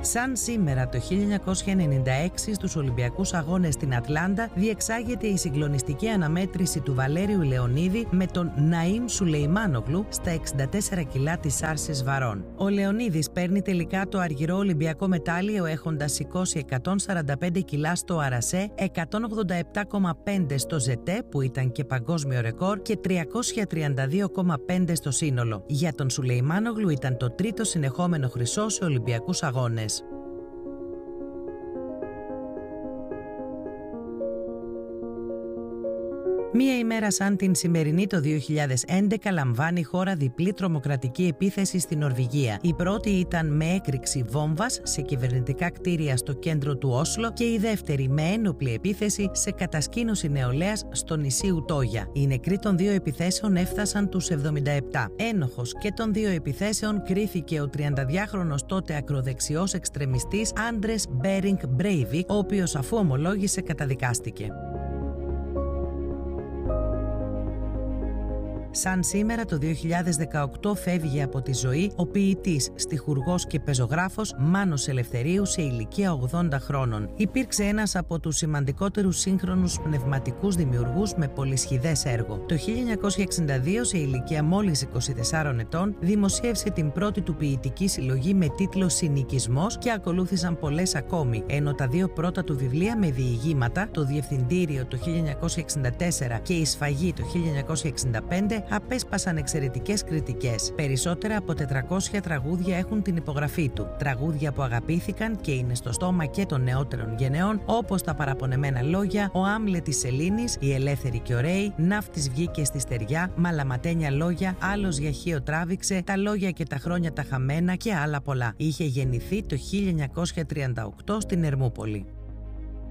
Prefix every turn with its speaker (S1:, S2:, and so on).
S1: Σαν σήμερα το 1996 στους Ολυμπιακούς Αγώνες στην Ατλάντα διεξάγεται η συγκλονιστική αναμέτρηση του Βαλέριου Λεωνίδη με τον Ναΐμ Σουλεϊμάνογλου στα 64 κιλά της άρσης βαρών. Ο Λεωνίδης παίρνει τελικά το αργυρό Ολυμπιακό μετάλλιο έχοντας σηκώσει 145 κιλά στο αρασέ, 187,5 στο ζετέ που ήταν και παγκόσμιο ρεκόρ και 332,5 στο σύνολο. Για τον Σουλεϊμάνογλου ήταν το τρίτο συνεχόμενο χρυσό σε Ολυμπιακούς Αγώνες. Μία ημέρα σαν την σημερινή το 2011 λαμβάνει η χώρα διπλή τρομοκρατική επίθεση στην Νορβηγία. Η πρώτη ήταν με έκρηξη βόμβας σε κυβερνητικά κτίρια στο κέντρο του Όσλο και η δεύτερη με ένοπλη επίθεση σε κατασκήνωση νεολαίας στο νησί Ουτόγια. Οι νεκροί των δύο επιθέσεων έφτασαν τους 77. Ένοχος και των δύο επιθέσεων κρίθηκε ο 32χρονος τότε ακροδεξιός εξτρεμιστής Άντρες Μπέρινγκ Μπρέιβικ, ο οποίος αφού ομολόγησε καταδικάστηκε. Σαν σήμερα το 2018 φεύγει από τη ζωή ο ποιητής, στιχουργός και πεζογράφος Μάνος Ελευθερίου σε ηλικία 80 χρόνων. Υπήρξε ένας από τους σημαντικότερους σύγχρονους πνευματικούς δημιουργούς με πολυσχηδές έργο. Το 1962, σε ηλικία μόλις 24 ετών, δημοσίευσε την πρώτη του ποιητική συλλογή με τίτλο «Συνοικισμός» και ακολούθησαν πολλές ακόμη, ενώ τα δύο πρώτα του βιβλία με διηγήματα, το Διευθυντήριο το 1964 και η Σφαγή το 1965, απέσπασαν εξαιρετικές κριτικές. Περισσότερα από 400 τραγούδια έχουν την υπογραφή του. Τραγούδια που αγαπήθηκαν και είναι στο στόμα και των νεότερων γενεών, όπως τα παραπονεμένα λόγια, ο Άμλε της Σελήνης, η Ελεύθερη και ωραίοι, Ναύτης βγήκε στη στεριά, Μαλαματένια λόγια, Άλλος για χείο τράβηξε, Τα λόγια και τα χρόνια τα χαμένα και άλλα πολλά. Είχε γεννηθεί το 1938 στην Ερμούπολη.